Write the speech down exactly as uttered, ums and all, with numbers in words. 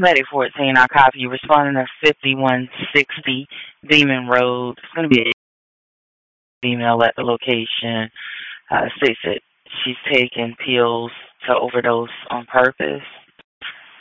Medic fourteen, I copy you. Responding to fifty-one sixty Demon Road. It's going to be a female at the location. Uh, states that she's taking pills to overdose on purpose.